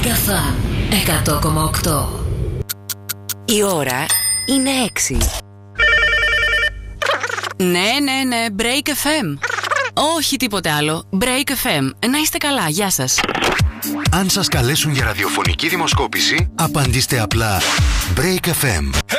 Καφά 100,8. Η ώρα είναι 6. Ναι, Break FM. Όχι τίποτε άλλο. Break FM. Να είστε καλά, γεια σας. Αν σας καλέσουν για ραδιοφωνική δημοσκόπηση, απαντήστε απλά Break FM.